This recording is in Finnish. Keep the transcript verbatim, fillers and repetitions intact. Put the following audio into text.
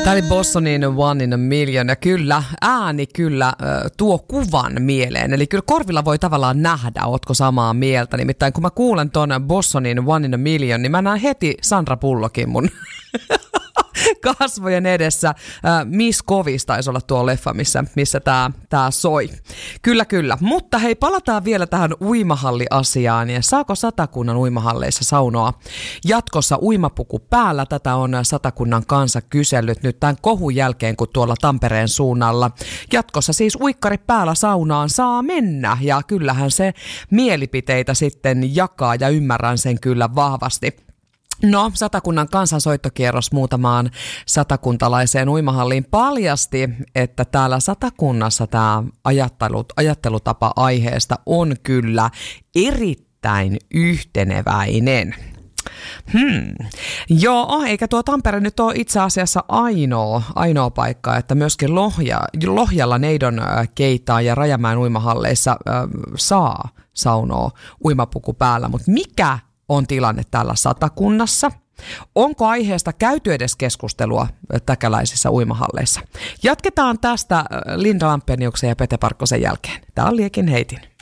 Tämä oli Bossonin One in a Million ja kyllä ääni kyllä tuo kuvan mieleen. Eli kyllä korvilla voi tavallaan nähdä, ootko samaa mieltä. Nimittäin kun mä kuulen ton Bossonin One in a Million, niin mä näen heti Sandra Bullockin mun kasvojen edessä. Miss Kovis taisi olla tuo leffa, missä, missä tää, tää soi. Kyllä, kyllä. Mutta hei, palataan vielä tähän uimahalliasiaan. Ja saako Satakunnan uimahalleissa saunoa jatkossa uimapuku päällä? Tätä on Satakunnan kansa kysellyt nyt tämän kohun jälkeen, kun tuolla Tampereen suunnalla jatkossa siis uikkari päällä saunaan saa mennä. Ja kyllähän se mielipiteitä sitten jakaa ja ymmärrän sen kyllä vahvasti. No, Satakunnan kansansoittokierros muutamaan satakuntalaiseen uimahalliin paljasti, että täällä Satakunnassa tämä ajattelut, ajattelutapa aiheesta on kyllä erittäin yhteneväinen. Hmm. Joo, eikä tuo Tampere nyt ole itse asiassa ainoa, ainoa paikka, että myöskin Lohja, Lohjalla Neidon Keitaan ja Rajamäen uimahalleissa äh, saa saunoa uimapuku päällä, mutta mikä on tilanne täällä Satakunnassa? Onko aiheesta käyty edes keskustelua täkäläisissä uimahalleissa? Jatketaan tästä Linda Lampeniuksen ja Pete Parkkosen jälkeen. Tämä on Liekin heitin.